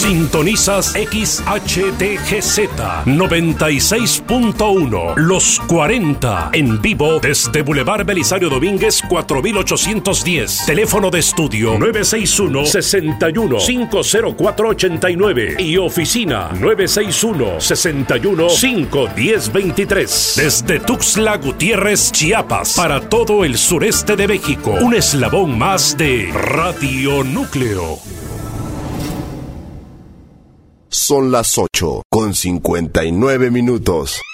Sintonizas XHTGZ 96.1 Los 40 en vivo desde Boulevard Belisario Domínguez 4810. Teléfono de estudio 961-61-50489 y oficina 961-61-51023. Desde Tuxtla Gutiérrez, Chiapas, para todo el sureste de México. Un eslabón más de Radio Núcleo. Son las 8:59.